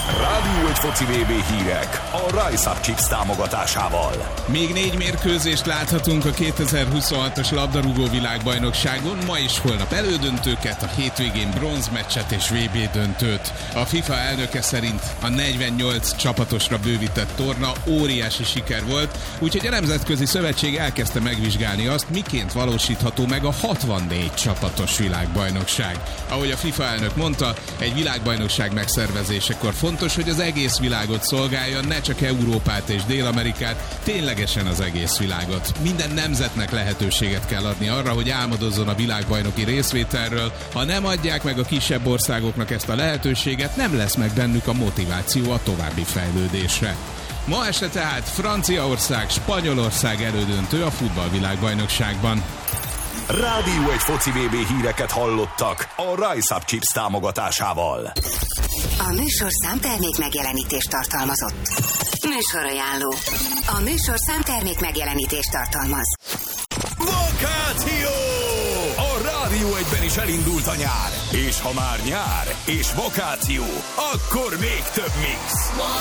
Rádió egy foci VB hírek a Rise Up Chips támogatásával. Még 4 mérkőzést láthatunk a 2026-os labdarúgó világbajnokságon, ma és holnap elődöntőket, a hétvégén bronzmeccset és VB döntőt. A FIFA elnöke szerint a 48 csapatosra bővített torna óriási siker volt, úgyhogy a Nemzetközi Szövetség elkezdte megvizsgálni azt, miként valósítható meg a 64 csapatos világbajnokság. Ahogy a FIFA elnök mondta, egy világbajnokság megszervezésekor fontos, hogy az egész világot szolgálja, ne csak Európát és Dél-Amerikát, ténylegesen az egész világot. Minden nemzetnek lehetőséget kell adni arra, hogy álmodozzon a világbajnoki részvételről. Ha nem adják meg a kisebb országoknak ezt a lehetőséget, nem lesz meg bennük a motiváció a további fejlődésre. Ma este tehát Franciaország, Spanyolország elődöntő a futballvilágbajnokságban. Rádió egy foci VB híreket hallottak a Rise Up Chips támogatásával. A műsorszám termék megjelenítést tartalmazott. Műsorajánló. A műsorszám termék megjelenítést tartalmaz. Vakáció! A Rádió 1-ben is elindult a nyár. És ha már nyár és vakáció, akkor még több mix.